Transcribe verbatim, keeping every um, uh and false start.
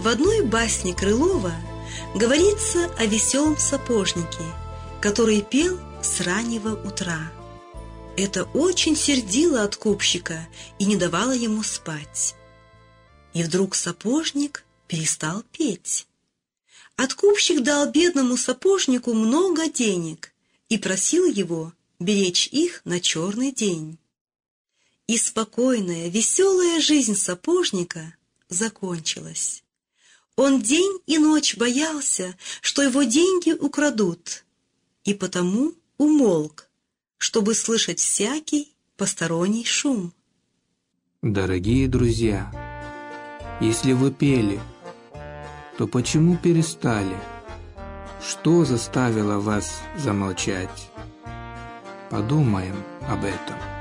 В одной басне Крылова говорится о веселом сапожнике, который пел с раннего утра. Это очень сердило откупщика и не давало ему спать. И вдруг сапожник перестал петь. Откупщик дал бедному сапожнику много денег и просил его беречь их на черный день. И спокойная, веселая жизнь сапожника закончилась. Он день и ночь боялся, что его деньги украдут, и потому умолк, чтобы слышать всякий посторонний шум. Дорогие друзья, если вы пели, то почему перестали? Что заставило вас замолчать? Подумаем об этом.